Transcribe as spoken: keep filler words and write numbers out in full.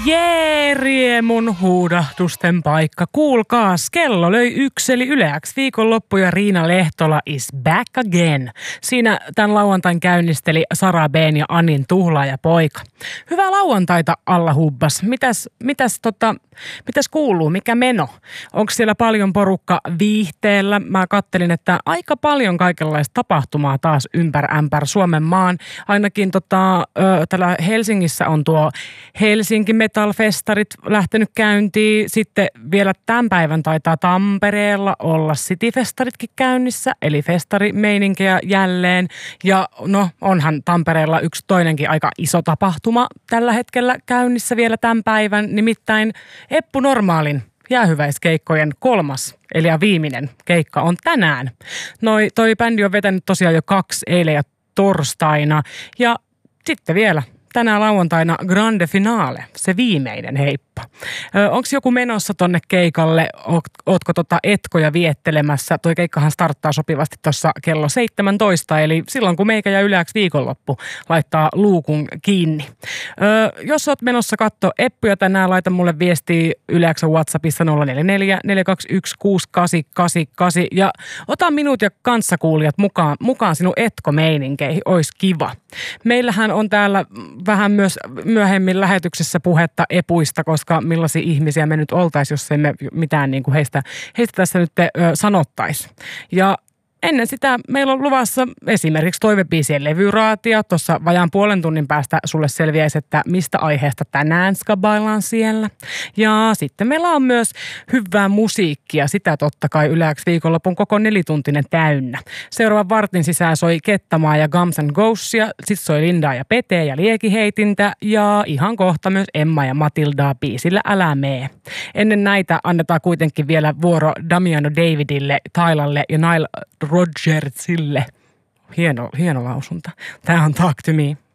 Jee, riemun huudahdusten paikka. Kuulkaas, kello löi yksi, eli Yle X viikonloppu ja Riina Lehtola is back again. Siinä tämän lauantain käynnisteli Sara B:n ja Anin tuhlaaja poika. Hyvää lauantaita alla hubbas. Mitäs, mitäs, tota, mitäs kuuluu? Mikä meno? Onko siellä paljon porukka viihteellä? Mä kattelin, että aika paljon kaikenlaista tapahtumaa taas ympär ämpär Suomen maan. Ainakin tota, ö, täällä Helsingissä on tuo Helsinki Metal-festarit lähtenyt käyntiin. Sitten vielä tämän päivän taitaa Tampereella olla City-festaritkin käynnissä, eli festarimeininkiä jälleen. Ja no, onhan Tampereella yksi toinenkin aika iso tapahtuma tällä hetkellä käynnissä vielä tämän päivän, nimittäin Eppu Normaalin jäähyväiskeikkojen kolmas, eli ja viimeinen keikka on tänään. Noi, toi bändi on vetänyt tosiaan jo kaksi eilen ja torstaina, ja sitten vielä tänään lauantaina grande finale, se viimeinen heippa. Onko joku menossa tonne keikalle? Oot, ootko tota etkoja viettelemässä? Toi keikkahan starttaa sopivasti tuossa kello seitsemäntoista, eli silloin kun meikä ja Yle X viikonloppu laittaa luukun kiinni. Ö, jos oot menossa katsoa Eppuja tänään, laita mulle viestiä Yle X:n WhatsAppissa nolla neljä neljä neljä kaksi yksi kuusi kahdeksan kahdeksan kahdeksan ja ota minut ja kanssakuulijat mukaan, mukaan sinun etkomeininkeihin, ois kiva. Meillähän on täällä vähän myös myöhemmin lähetyksessä puhetta epuista, koska millaisia ihmisiä me nyt oltaisiin, jos emme mitään niin kuin heistä, heistä tässä nyt ö, sanottaisi. Ja ennen sitä meillä on luvassa esimerkiksi toivebiisien levyraatia. Tuossa vajaan puolen tunnin päästä sulle selviäisi, että mistä aiheesta tänään skabaillaan siellä. Ja sitten meillä on myös hyvää musiikkia. Sitä totta kai Yle X viikonlopun koko nelituntinen täynnä. Seuraavan vartin sisään soi Kettamaa ja Guns N' Ghosia. Sitten soi Lindaa ja Pete ja Liekiheitintä. Ja ihan kohta myös Emma ja Matildaa biisillä Älä mee. Ennen näitä annetaan kuitenkin vielä vuoro Damiano Davidille, Tylalle ja Nile Rodgersille. Hieno, hieno lausunta. Tämä on Talk to Me.